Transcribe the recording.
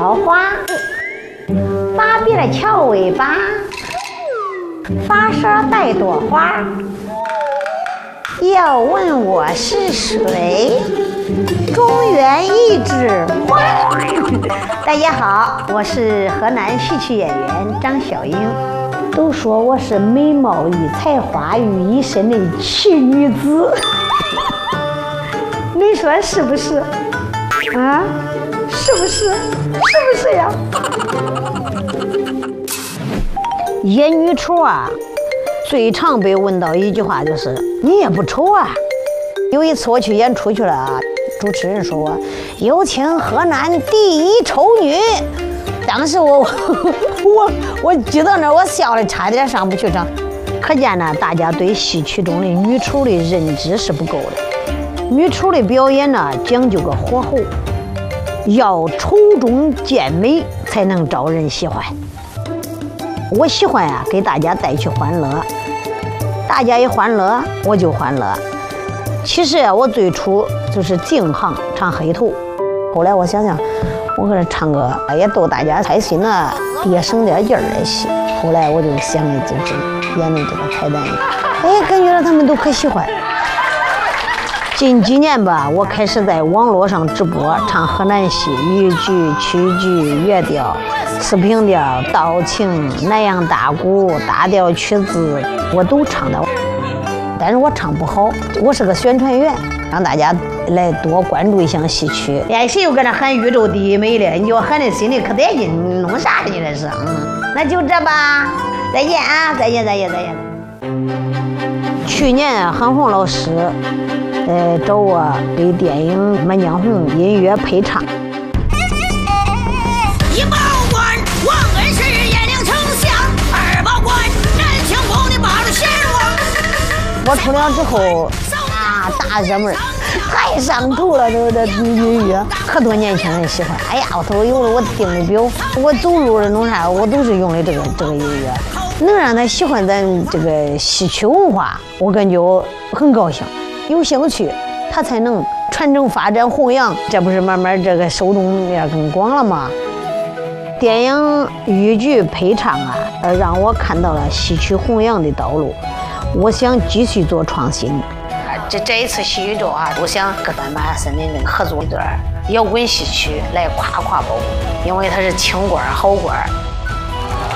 桃花，芭比的翘尾巴，发梢带朵花。要问我是谁？中原一枝花。大家好，我是河南戏曲演员张小英。都说我是美貌与才华于一身的奇女子，你说是不是？啊，是不是？是不是呀？演女丑啊，最常被问到一句话就是你也不丑啊。有一次我去演出去了，主持人说我有请河南第一丑女。当时我举到那儿，我笑的差点上不去场。可见呢，大家对戏曲中的女丑的认知是不够的。女丑的表演呢，讲究个火候，要丑中见美才能招人喜欢。我喜欢呀，给大家带去欢乐，大家一欢乐，我就欢乐。其实我最初就是净行唱黑头，后来我想想，我搁这唱歌也逗大家开心了，也省点劲儿来戏。后来我就想的就是演的这个彩蛋，感觉到他们都可喜欢。近几年吧，我开始在网络上直播唱河南戏、豫剧、曲剧、粤调、四平调、道情、南洋大鼓、大调曲子，我都唱的。但是我唱不好，我是个宣传员，让大家来多关注一下戏曲。谁又搁那喊宇宙第一美了？你就喊的心里可带劲，你弄啥呢？你这是？那就这吧，再见啊，再见。去年韩红老师，找我给电影《满江红》音乐配唱。 一保官王恩是燕陵丞相，二保官南清宫的八路贤王。 我出了之后啊，大热门，太上头了，这个音乐，可多年轻人喜欢。哎呀，我头有了我定的表，我走路的弄啥，我都是用的这个音乐，能让他喜欢咱这个戏曲文化，我感觉我很高兴。有兴趣，他才能传承发展弘扬，这不是慢慢这个受众面更广了吗？电影豫剧配唱啊，让我看到了戏曲弘扬的道路。我想继续做创新。这一次戏宇宙啊，我想跟马森的合作一段摇滚戏曲来夸包，因为它是清官好官。